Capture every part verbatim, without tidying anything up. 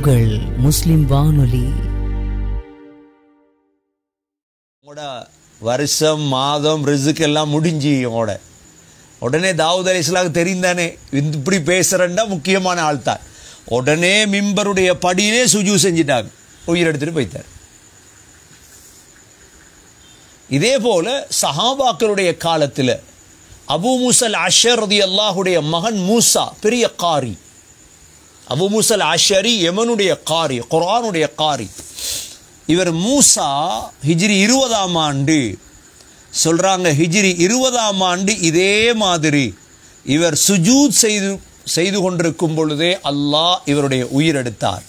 உங்கள் முஸ்லிம் வானொலி. உங்களோட வருஷம் மாதம் ரிசுக்கு எல்லாம் முடிஞ்சு உங்களோட உடனே தாவூத் அலைஹிஸ்ஸலாமுக்கு தெரிந்தானே இப்படி பேசுகிறேன்னா முக்கியமான ஆள் தான். உடனே மிம்பருடைய படியிலே சுஜூ செஞ்சிட்டாங்க, உயிர் எடுத்துட்டு போய்த்தார். இதே போல சஹாபாக்களுடைய காலத்தில் அபூ மூஸல் அஷ்அரி ரலியல்லாஹுடைய மகன் மூசா பெரிய காரி. அபூ மூஸல் அஷ்அரி யமனுடைய காரி, குர்ஆனுடைய காரி. இவர் மூசா ஹிஜ்ரி இருபதாம் ஆண்டு சொல்றாங்க, ஹிஜ்ரி இருபதாம் ஆண்டு இதே மாதிரி இவர் சுஜூத் செய்து செய்து கொண்டிருக்கும் பொழுதே அல்லாஹ் இவருடைய உயிர் எடுத்தார்.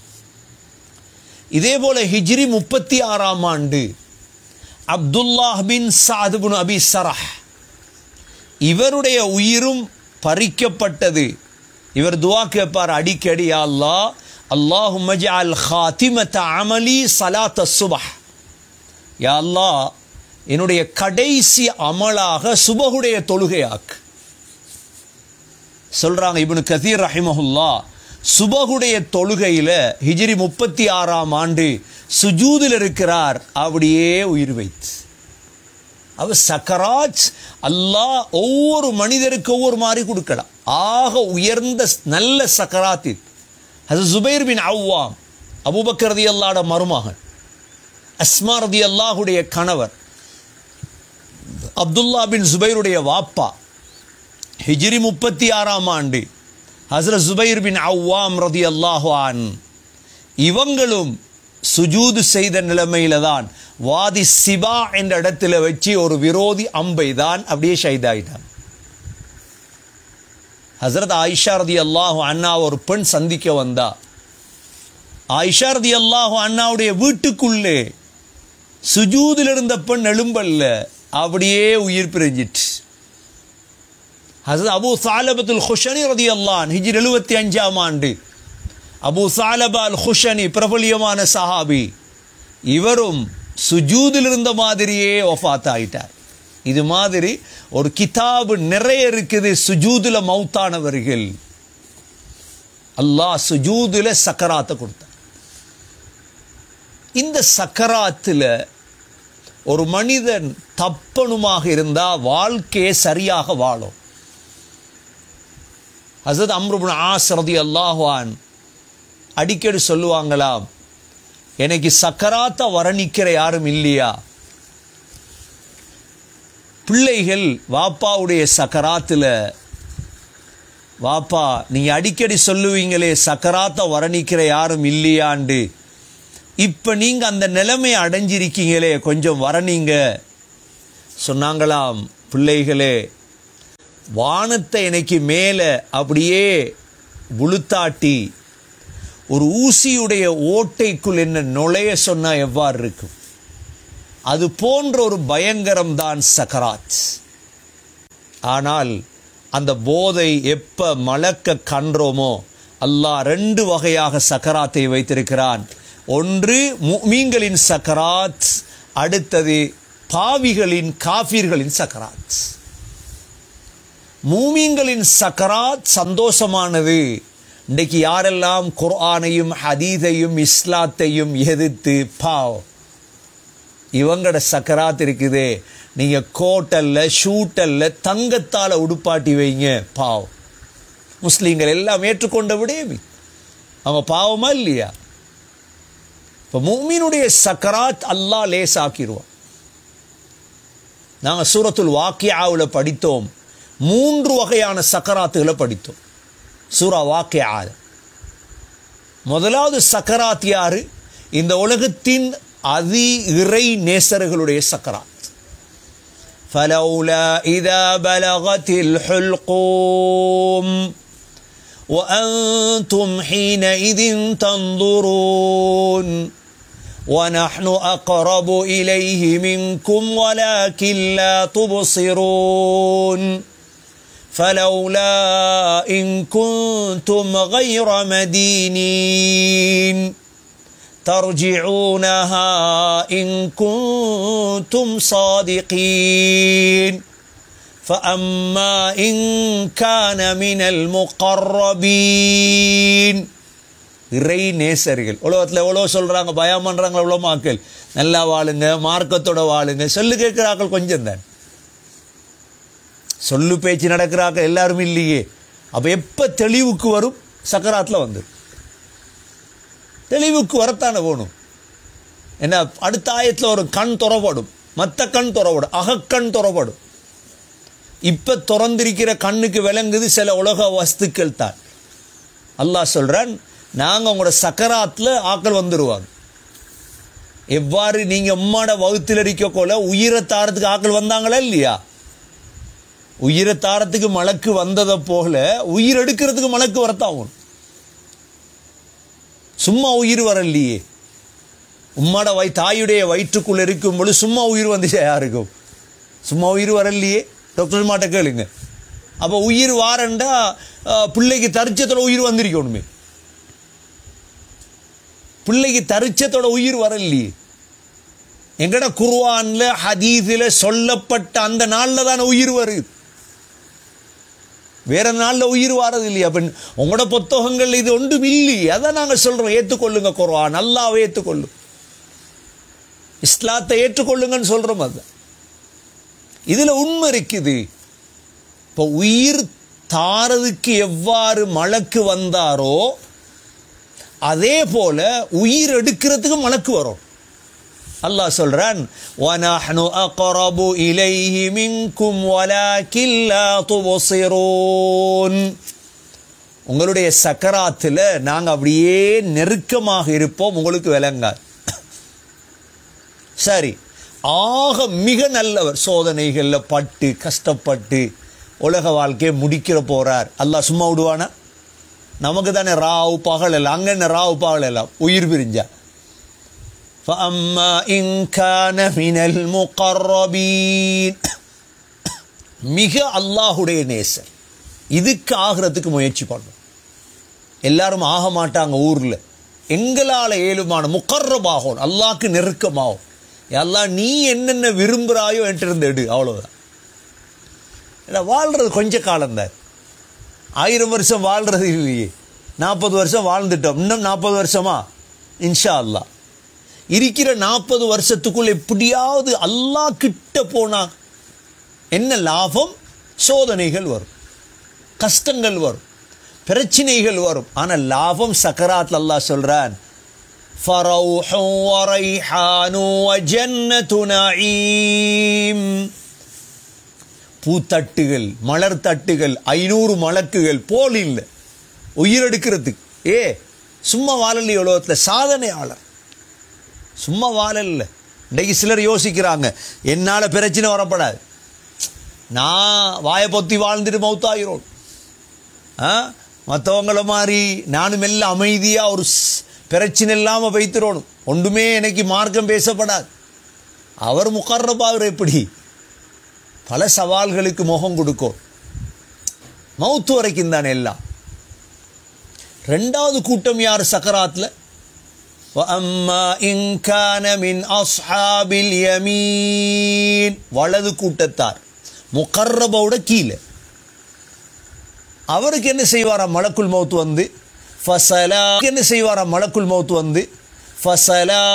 இதே போல ஹிஜ்ரி முப்பத்தி ஆறாம் ஆண்டு அப்துல்லாஹ் பின் சஅத் பின் அபி ஸரஹ் இவருடைய உயிரும் பறிக்கப்பட்டது. இவர் துஆ கேட்பார் அடிக்கடி, யா அல்லாஹ் அல்லாஹும்ம ஜஅல் காத்திமத அமலி ஸலாத் அஸ்-சுப்ஹ், யா அல்லாஹ் என்னுடைய கடைசி அமலாக சுபஹுடைய தொழுகையாக்கு. சொல்றாங்க இப்னு கதீர் ரஹிமஹுல்லாஹ், சுபஹுடைய தொழுகையில ஹிஜ்ரி முப்பத்தி ஆறாம் ஆண்டு சுஜூதில் இருக்கிறார், அப்படியே உயிர் வைத்து. அவர் சக்கராத் அல்லாஹ் ஒவ்வொரு மனிதருக்கு ஒவ்வொரு மாதிரி கொடுக்கலாம். ஆக உயர்ந்த நல்ல சக்கராத் இது. ஹஸரத் ஜுபைர் பின் அவ்வாம் அபூபக்கர் ரலியல்லாஹு அன்ஹு மருமகன், அஸ்மா ரலியல்லாஹுடைய கணவர், அப்துல்லா பின் ஜுபைருடைய வாப்பா. ஹிஜ்ரி முப்பத்தி ஆறாம் ஆண்டு ஹஸரத் ஜுபைர் பின் அவ்வாம் ரலியல்லாஹு அன்ஹு இவங்களும் சுஜூது செய்த நிலைமையில தான் வாதி சிபா என்ற இடத்துல வச்சு ஒரு விரோதி அம்பை தான் அப்படியே ஷஹீதாயிட்டான். ஹஸரத் ஆயிஷா ரலியல்லாஹு அன்ஹா ஒரு பெண் சந்திக்க வந்தா. ஆயிஷா ரலியல்லாஹு அன்ஹாவுடைய வீட்டுக்குள்ளே சுஜூதில் இருந்த பெண் எழும்பல்ல, அப்படியே உயிர் பிரிஞ்சிட்டு. ஹஸரத் அபூ ஸாலபத்துல் குஷனி ரலியல்லாஹு அன்ஹு ஹிஜ்ரி எழுபத்தி அஞ்சாம் ஆண்டு அபூ ஸாலபா அல் குஷனி பிரபலியமான சஹாபி, இவரும் சுஜூதில் இருந்த மாதிரியே வஃபாத் ஆயிட்டார். இது மாதிரி ஒரு கிதாபு நிறைய இருக்குது சுஜூதுல மௌத்தானவர்கள். அல்லாஹ் சுஜூதுல சக்கராத்தை கொடுத்தார். இந்த சக்கராத்தில் ஒரு மனிதன் தப்பணுமாக இருந்தா வாழ்க்கையை சரியாக வாழும். ஹஸரத் அம்ர் இப்னு ஆஸ் ரலியல்லாஹு அன்ஹு அடிக்கடி சொல்லுவாங்களாம், எனக்கு சக்கராத்தை வர்ணிக்கிற யாரும் இல்லையா? பிள்ளைகள் வாப்பாவுடைய சக்கராத்தில், வாப்பா நீங்க அடிக்கடி சொல்லுவீங்களே சக்கராத்தை வர்ணிக்கிற யாரும் இல்லையாண்டு, இப்ப நீங்க அந்த நிலைமையை அடைஞ்சிருக்கீங்களே, கொஞ்சம் வர்ணிங்க. சொன்னாங்களாம், பிள்ளைகளே வானத்தை எனக்கு மேலே அப்படியே புளுத்தாட்டி ஒரு ஊசியுடைய ஓட்டைக்குள் என்ன நுழைய சொன்னா எவ்வாறு இருக்கும், அது போன்ற ஒரு பயங்கரம் தான் சக்கராத். ஆனால் அந்த போதை எப்ப மலக்க கன்றோமோ அல்லாஹ் ரெண்டு வகையாக சக்கராத்தை வைத்திருக்கிறான். ஒன்று முஃமின்களின் சக்கராத், அடுத்தது பாவிகளின் காஃபிர்களின் சக்கராத். மூமின்களின் சக்கராத் சந்தோஷமானது. இன்றைக்கு யாரெல்லாம் குர்ஆனையும் ஹதீஸையும் இஸ்லாத்தையும் எதிர்த்து பாவ் இவங்களோட சக்கராத் இருக்குதே, நீங்க கோட்டல்ல ஷூட்டல்ல தங்கத்தால உடுப்பாட்டி வைங்க, பாவ். முஸ்லீம்கள் எல்லாம் ஏற்றுக்கொண்ட விடேவி அவங்க பாவமா இல்லையா? இப்போ முஃமினுடைய சக்கராத் அல்லாஹ் லேசாக்கிடுவான். நாங்கள் சூரத்துல் வாக்கியாவில் படித்தோம், மூன்று வகையான சக்கராத்துகளை படித்தோம் சூரா வாக்கியா. முதலாவது சக்கராத் யாரு? இந்த உலகத்தின் அதி இறை நேசர்களுடைய சக்கராத். ஃபலௌலா இதா பலகத்தில் ஹுல்கூம் وأنتم حينئذ تنظرون ونحن أقرب إليه منكم ولكن لا تبصرون فلولا إن كنتم غير مدينين ترجعونها إن كنتم صادقين فأما إن كان من المقربين இறை நேசர்கள். உலகத்தில் எவ்வளோ சொல்கிறாங்க, பயம் பண்ணுறாங்க, எவ்வளோ மக்கள் நல்லா வாழுங்க, மார்க்கத்தோட வாழுங்க. சொல்லு கேட்குறாக்கள் கொஞ்சம் தான், சொல்லு பேச்சு நடக்கிறாக்கள் எல்லாரும் இல்லையே. அப்போ எப்போ தெளிவுக்கு வரும்? சக்கராத்தில் வந்து தெளிவுக்கு வரத்தானே போகணும். என்ன அடுத்த ஆயத்தில் ஒரு கண் துறப்படும், மற்ற கண் துறப்படும், அகக்கண் துறப்படும். இப்போ திறந்திருக்கிற கண்ணுக்கு விளங்குது சில உலக வஸ்துக்கள் தான். அல்லாஹ் சொல்கிறான், நாங்கள் உங்களோட சக்கராத்தில் ஆக்கள் வந்துடுவாங்க. எவ்வாறு நீங்கள் உம்மாட வகுத்தில் இருக்கக்கோல உயிரை தாரத்துக்கு ஆக்கள் வந்தாங்களா இல்லையா? உயிரை தாரத்துக்கு மலக்கு வந்ததை போல உயிர் எடுக்கிறதுக்கு மலக்கு வரத்தாகும். சும்மா உயிர் வரலையே. உம்மாட வை தாயுடைய வயிற்றுக்குள்ள இருக்கும் பொழுது சும்மா உயிர் வந்துச்சா யாருக்கும்? சும்மா உயிர் வரலையே. டாக்டர் மாட்ட கேளுங்க. அப்போ உயிர் வாரண்டா பிள்ளைக்கு தரிச்சத்தோட உயிர் வந்திருக்கணுமே. பிள்ளைக்கு தரிச்சத்தோட உயிர் வரலையே. எங்கட குர்ஆன்ல ஹதீஸில் சொல்லப்பட்ட அந்த நாளில் தானே உயிர் வருது, வேற நாளில் உயிர் வாரது இல்லையா? அப்ப உங்களோட புத்தகங்கள் இது ஒன்றும் இல்லையே. அதான் நாங்கள் சொல்றோம், ஏற்றுக்கொள்ளுங்க குர்ஆன், அல்லாஹ்வை ஏற்றுக்கொள்ளும், இஸ்லாத்தை ஏற்றுக்கொள்ளுங்கன்னு சொல்றோம். அதுதான் இதுல உண்மை இருக்குது. இப்போ உயிர் தாரதுக்கு எவ்வாறு மலக்கு வந்தாரோ அதே போல உயிர் எடுக்கிறதுக்கு மலக்கு வரும். அல்லாஹ் சொல்றான், وَنَحْنُ أَقْرَبُ إِلَيْهِ مِنْكُمْ وَلَكِنْ لَا تُبْصِرُونَ. உங்களுடைய சக்கராத்தில் நாங்கள் அப்படியே நெருக்கமாக இருப்போம், உங்களுக்கு விளங்காது. சரி, ஆக மிக நல்லவர் சோதனைகளில் பட்டு கஷ்டப்பட்டு உலக வாழ்க்கையை முடிக்கிற போறார். அல்லாஹ் சும்மா விடுவானா? நமக்கு தானே ராவு பகல் எல்லாம், அங்கே என்ன ராவு பகல் எல்லாம் உயிர் பிரிஞ்சா. فَأَمَّا إِنْ كَانَ مِنَ الْمُقَرَّبِينَ. மிக அல்லாஹுடைய நேசர், இதுக்கு ஆகிறதுக்கு முயற்சி பண்ணும். எல்லாரும் ஆக மாட்டாங்க ஊரில். எங்களால் ஏழுமான முகர்ரபாகும், அல்லாஹ்க்கு நெருக்கமாகும். அல்லாஹ் நீ என்னென்ன விரும்புகிறாயோ என்கிட்ட எடு, அவ்வளோதான். ஏன்னா வாழ்கிறது கொஞ்ச காலம்தான், ஆயிரம் வருஷம் வாழ்கிறது இல்லையே. நாற்பது வருஷம் வாழ்ந்துட்டோம், இன்னும் நாற்பது வருஷமா இன்ஷா அல்லாஹ். இருக்கிற நாற்பது வருஷத்துக்குள் எப்படியாவது அல்லாஹ் கிட்ட போனா என்ன லாபம்? சோதனைகள் வரும், கஷ்டங்கள் வரும், பிரச்சனைகள் வரும். ஆனால் லாபம் சக்கராத். அல்லாஹ் சொல்றான், ஃபரௌஹு வரைஹானு வஜன்னத்து நஈம். பூத்தட்டுகள், மலர் தட்டுகள், ஐநூறு மலக்குகள் போல் இல்லை உயிரெடுக்கிறதுக்கு. ஏ சும்மா வாழலி உலகத்தில் சாதனையாளர், சும்மா வாழல. இன்றைக்கு சிலர் யோசிக்கிறாங்க, என்னால் பிரச்சனை வரப்படாது, நான் வாயை பொத்தி வாழ்ந்துட்டு மௌத்தாயிரோம், மற்றவங்கள மாதிரி நானும் எல்லாம் அமைதியாக ஒரு பிரச்சனை இல்லாமல் வைத்திரோணும், ஒன்றுமே எனக்கு மார்க்கம் பேசப்படாது. அவர் முகர்ரபாவர் எப்படி பல சவால்களுக்கு முகம் கொடுக்கும், மௌத்து வரைக்கும் தானே எல்லாம். ரெண்டாவது கூட்டம் யார் சக்கராத்தில்? وَأَمَّا إِنْ كَانَ مِنْ أَصْحَابِ الْيَمِينِ. வலது கூட்டத்தார், முகர்ரபோட கீழே. அவருக்கு என்ன செய்வாரா மலக்குல் மௌத் வந்து? ஃபஸலா. என்ன செய்வாரா மலக்குல் மௌத் வந்து? ஃபஸலா